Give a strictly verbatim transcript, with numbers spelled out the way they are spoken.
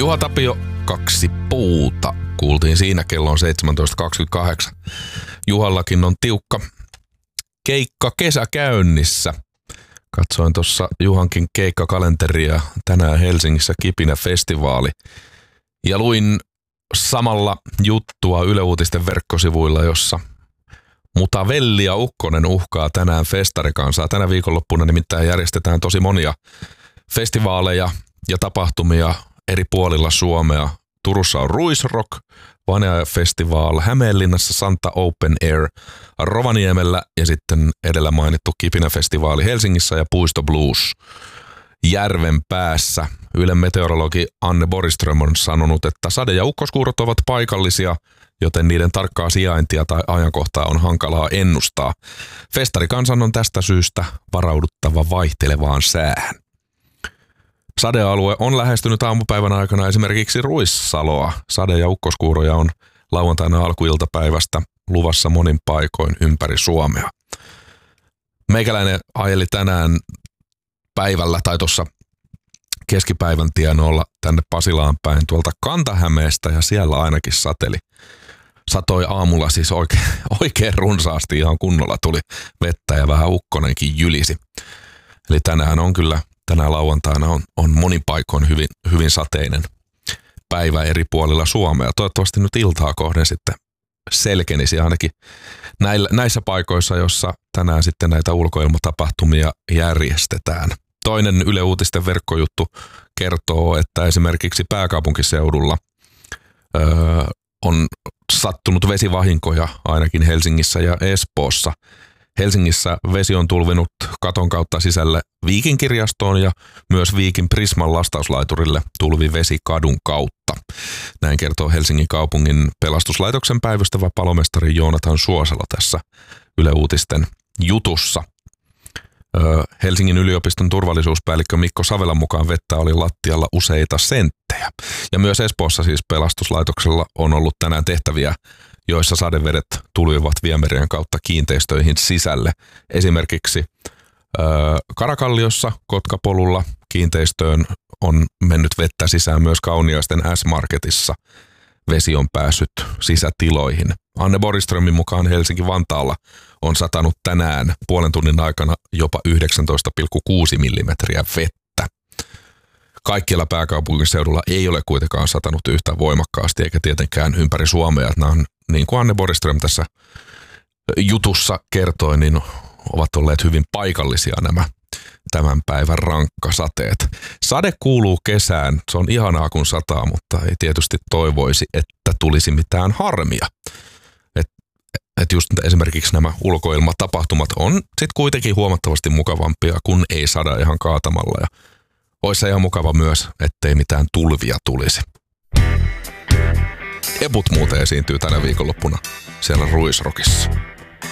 Juha Tapio, kaksi puuta. Kuultiin siinä, kello on seitsemäntoista kaksikymmentäkahdeksan. Juhallakin on tiukka keikka kesä käynnissä. Katsoin tuossa Juhankin keikkakalenteria, tänään Helsingissä Kipinä-festivaali. Ja luin samalla juttua Yle Uutisten verkkosivuilla, jossa Mutavelli ja Ukkonen uhkaa tänään festarikansaa. Tänä viikonloppuna nimittäin järjestetään tosi monia festivaaleja ja tapahtumia eri puolilla Suomea. Turussa on Ruisrock, Vanea Festival, Hämeenlinnassa Santa Open Air, Rovaniemellä ja sitten edellä mainittu Kipinä-festivaali Helsingissä ja Puisto Blues Järven päässä. Ylen meteorologi Anne Borgström on sanonut, että sade- ja ukkoskuurot ovat paikallisia, joten niiden tarkkaa sijaintia tai ajankohtaa on hankalaa ennustaa. Festarikansan on tästä syystä varauduttava vaihtelevaan säähän. Sadealue on lähestynyt aamupäivän aikana esimerkiksi Ruissaloa. Sade- ja ukkoskuuroja on lauantaina alkuiltapäivästä luvassa monin paikoin ympäri Suomea. Meikäläinen ajeli tänään päivällä tai tuossa keskipäivän tienoilla tänne Pasilaan päin tuolta Kanta-Hämeestä ja siellä ainakin sateli. Satoi aamulla siis oikein, oikein runsaasti, ihan kunnolla tuli vettä ja vähän ukkonenkin jylisi. Eli tänään on kyllä, tänään lauantaina on, on monin paikoin hyvin, hyvin sateinen päivä eri puolilla Suomea. Toivottavasti nyt iltaa kohden sitten selkenisi ainakin näillä, näissä paikoissa, jossa tänään sitten näitä ulkoilmatapahtumia järjestetään. Toinen Yle Uutisten verkkojuttu kertoo, että esimerkiksi pääkaupunkiseudulla öö, on sattunut vesivahinkoja ainakin Helsingissä ja Espoossa. Helsingissä vesi on tulvinut katon kautta sisälle Viikin kirjastoon ja myös Viikin Prisman lastauslaiturille tulvi vesi kadun kautta. Näin kertoo Helsingin kaupungin pelastuslaitoksen päivystävä palomestari Joonatan Suosalo tässä Yle Uutisten jutussa. Helsingin yliopiston turvallisuuspäällikkö Mikko Savelan mukaan vettä oli lattialla useita senttejä. Ja myös Espoossa siis pelastuslaitoksella on ollut tänään tehtäviä, joissa sadevedet tulivat viemärien kautta kiinteistöihin sisälle. Esimerkiksi ö, Karakalliossa Kotkapolulla kiinteistöön on mennyt vettä sisään myös Kauniaisten S-Marketissa. Vesi on päässyt sisätiloihin. Anne Borgströmin mukaan Helsinki-Vantaalla on satanut tänään puolen tunnin aikana jopa yhdeksäntoista pilkku kuusi millimetriä vettä. Kaikkialla pääkaupunkiseudulla ei ole kuitenkaan satanut yhtä voimakkaasti eikä tietenkään ympäri Suomea. Nämä on, niin kuin Anne Borgström tässä jutussa kertoi, niin ovat olleet hyvin paikallisia nämä tämän päivän rankkasateet. Sade kuuluu kesään, se on ihanaa kun sataa, mutta ei tietysti toivoisi, että tulisi mitään harmia. Et, et just esimerkiksi nämä ulkoilmatapahtumat on sit kuitenkin huomattavasti mukavampia, kun ei sada ihan kaatamalla. Ja olisi se ihan mukava myös, ettei mitään tulvia tulisi. Eput muuten esiintyy tänä viikonloppuna siellä Ruisrockissa.